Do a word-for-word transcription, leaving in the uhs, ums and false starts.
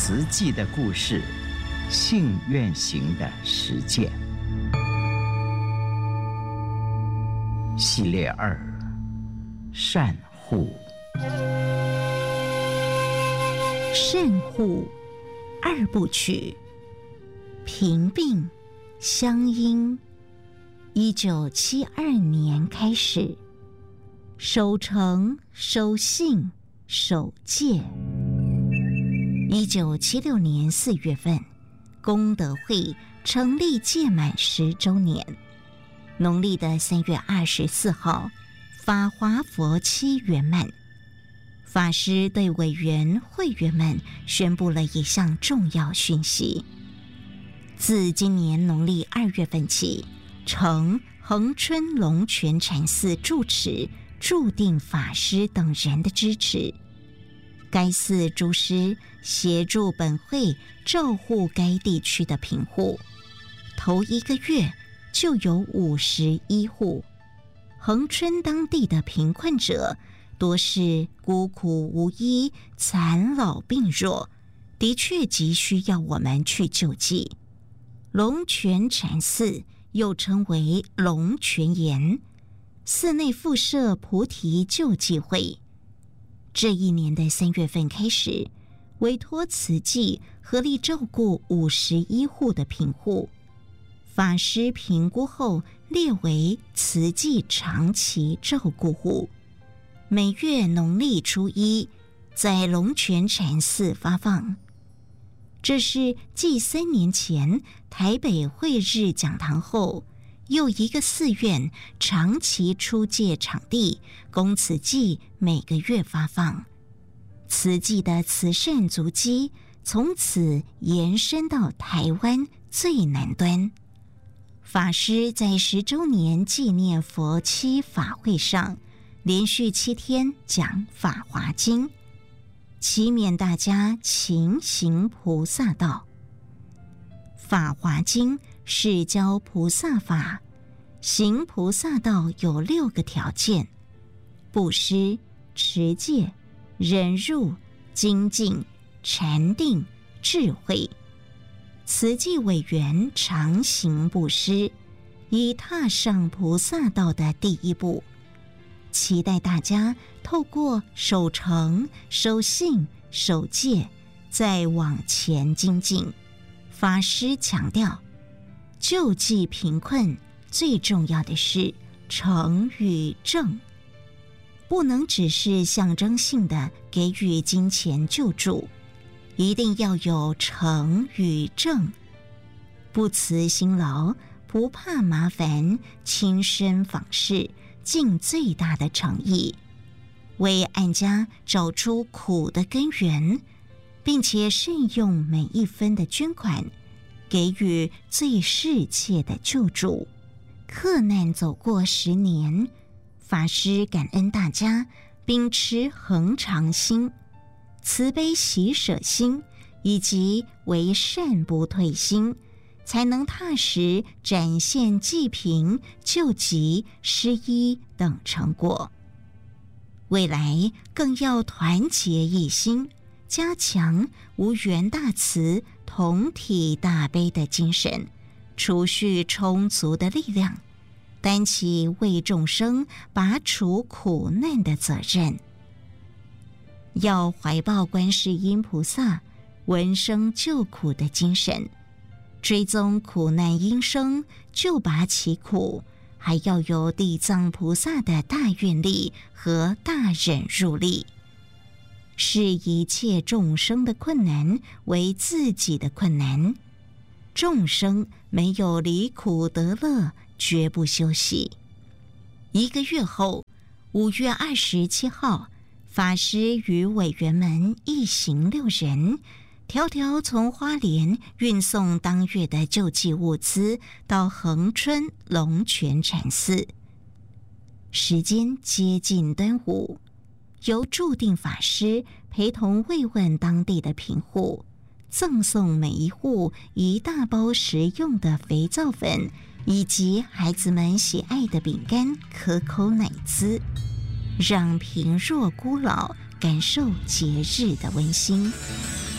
慈济的故事，信愿行的实践系列二：善护。 善护二部曲，平病相因。一九七二年开始，守诚、守信、守戒。一九七六年四月份，功德会成立届满十周年。农历的三月二十四号，法华佛期圆满。法师对委员会员们宣布了一项重要讯息：自今年农历二月份起，承恒春龙泉禅寺住持注定法师等人的支持，该寺诸师协助本会照护该地区的贫户，头一个月就有五十一户。恒春当地的贫困者多是孤苦无依、残老病弱，的确急需要我们去救济。龙泉禅寺又称为龙泉岩，寺内附设菩提救济会。这一年的三月份开始，委托慈济合力照顾五十一户的贫户，法师评估后列为慈济长期照顾户。每月农历初一在龙泉禅寺发放。这是继三年前台北会日讲堂后，又一个寺院长期出借场地供慈济每个月发放。慈济的慈善足迹从此延伸到台湾最南端。法师在十周年纪念佛期法会上连续七天讲《法华经》，祈勉大家勤行菩萨道。《法华经》是教菩萨法，行菩萨道有六个条件：布施、持戒、忍辱、精进、禅定、智慧。慈济委员常行布施，已踏上菩萨道的第一步。期待大家透过守诚、守信、守戒，再往前精进。法师强调，救济贫困最重要的是诚与正，不能只是象征性的给予金钱救助，一定要有诚与正，不辞辛劳，不怕麻烦，亲身访视，尽最大的诚意，为案家找出苦的根源，并且慎用每一分的捐款，给予最适切的救助。克难走过十年，法师感恩大家秉持恒常心、慈悲喜舍心以及为善不退心，才能踏实展现济贫、救急、施医等成果。未来更要团结一心，加强无缘大慈、同体大悲的精神，储蓄充足的力量，担起为众生拔除苦难的责任。要怀抱观世音菩萨闻声救苦的精神，追踪苦难因生，救拔其苦，还要有地藏菩萨的大愿力和大忍辱力，视一切众生的困难为自己的困难。众生没有离苦得乐，绝不休息。一个月后，五月二十七号，法师与委员们一行六人，迢迢从花莲运送当月的救济物资到恒春龙泉禅寺。时间接近端午，由注定法师陪同慰问当地的贫户，赠送每一户一大包实用的肥皂粉，以及孩子们喜爱的饼干、可口奶滋，让贫弱孤老感受节日的温馨。